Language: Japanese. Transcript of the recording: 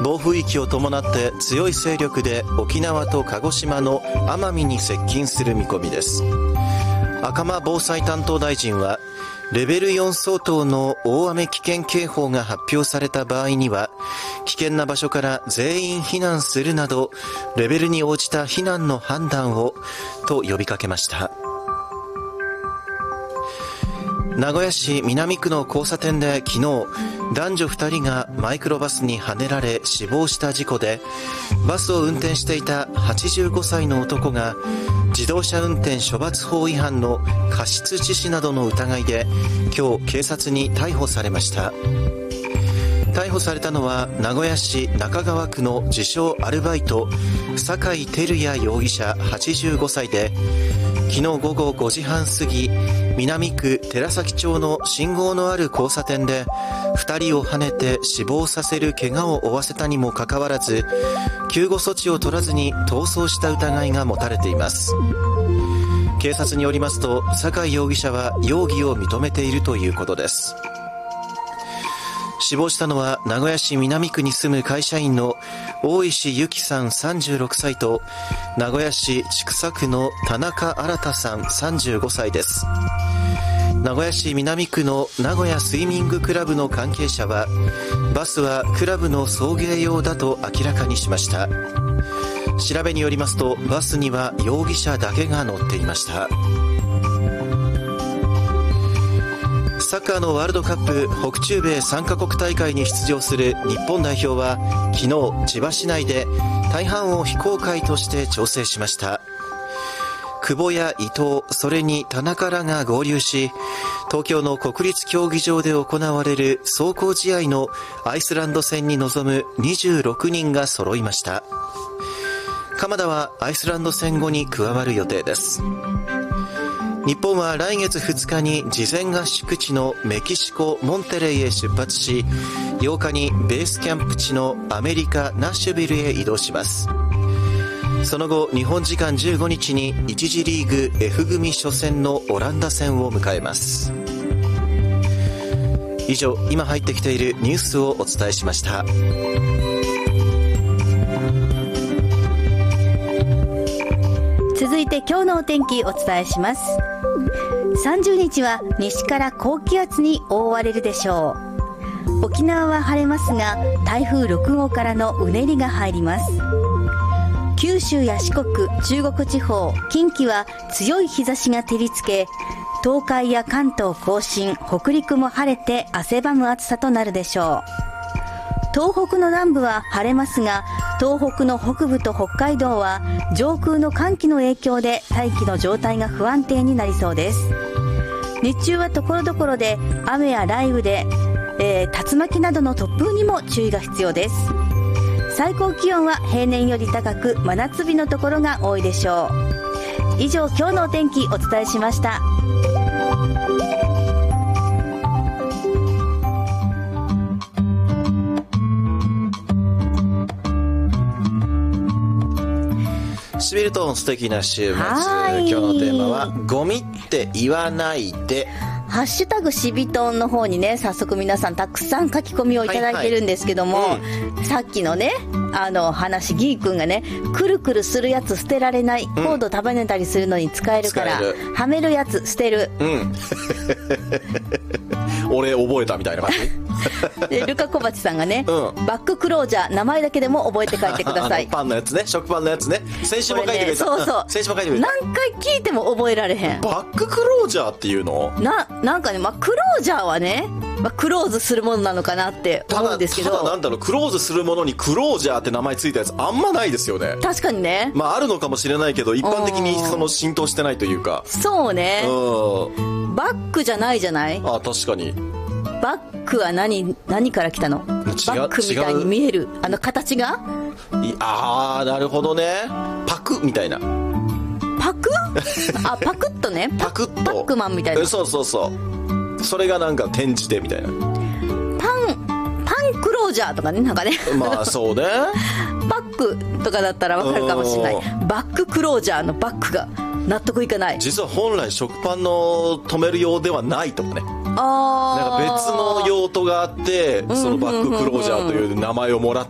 暴風域を伴って強い勢力で沖縄と鹿児島の奄美に接近する見込みです。赤間防災担当大臣は、レベル4相当の大雨危険警報が発表された場合には、危険な場所から全員避難するなど、レベルに応じた避難の判断をと呼びかけました。名古屋市南区の交差点で昨日、男女2人がマイクロバスにはねられ死亡した事故で、バスを運転していた85歳の男が自動車運転処罰法違反の過失致死などの疑いで今日警察に逮捕されました。逮捕されたのは名古屋市中川区の自称アルバイト酒井照也容疑者85歳で、昨日午後5時半過ぎ、南区寺崎町の信号のある交差点で2人をはねて死亡させる怪我を負わせたにもかかわらず、救護措置を取らずに逃走した疑いが持たれています。警察によりますと、酒井容疑者は容疑を認めているということです。死亡したのは名古屋市南区に住む会社員の大石由紀さん36歳と、名古屋市千種区の田中新さん35歳です。名古屋市南区の名古屋スイミングクラブの関係者は、バスはクラブの送迎用だと明らかにしました。調べによりますと、バスには容疑者だけが乗っていました。サッカーのワールドカップ北中米3カ国大会に出場する日本代表は昨日、千葉市内で大半を非公開として調整しました。久保や伊藤、それに田中らが合流し、東京の国立競技場で行われる壮行試合のアイスランド戦に臨む26人が揃いました。鎌田はアイスランド戦後に加わる予定です。日本は来月2日に事前合宿地のメキシコ・モンテレイへ出発し、8日にベースキャンプ地のアメリカ・ナッシュビルへ移動します。その後、日本時間15日に1次リーグ F 組初戦のオランダ戦を迎えます。以上、今入ってきているニュースをお伝えしました。 続いて今日のお天気お伝えします。30日は西から高気圧に覆われるでしょう。沖縄は晴れますが、台風6号からのうねりが入ります。九州や四国、中国地方、近畿は強い日差しが照りつけ、東海や関東甲信、北陸も晴れて汗ばむ暑さとなるでしょう。東北の南部は晴れますが、東北の北部と北海道は上空の寒気の影響で大気の状態が不安定になりそうです。日中はところどころで雨や雷雨で、竜巻などの突風にも注意が必要です。最高気温は平年より高く、真夏日のところが多いでしょう。以上、今日のお天気お伝えしました。 シビルトン素敵な週末。今日のテーマはゴミって言わないで。 ハッシュタグシビトンの方にね、早速皆さんたくさん書き込みをいただいてるんですけども、さっきのね、話、ギー君がね、くるくるするやつ捨てられない、コード束ねたりするのに使えるから、はめるやつ捨てる。 俺覚えたみたいな感じ。 でルカ小鉢さんがね、バッククロージャー、名前だけでも覚えて帰ってください。 パンのやつね、食パンのやつね。先週も書いてくれた。 そうそう、 先週も書いてくれた。 何回聞いても覚えられへん。 バッククロージャーっていうのなんかね、クロージャーはね、クローズするものなのかなって思うんですけど、 ただなんだろう、クローズするものにクロージャーって名前ついたやつあんまないですよね。 確かにね。 あるのかもしれないけど、一般的にその浸透してないというか。 そうね。バックじゃないじゃない。 確かに。 バックは何から来たの？バックみたいに見える形が。 なるほどね。パクみたいな。 パク？パクッとね。 パクッと。 パックマンみたいな。 そうそうそう。それがなんか転じてみたいな。 パンクロージャーとかね、なんかね。 そうね。 バックとかだったらわかるかもしれない。バッククロージャーのバックが納得いかない。 実は本来食パンの止める用ではないとかね。なんか別の用途があって、そのバッククロージャーという名前をもらっ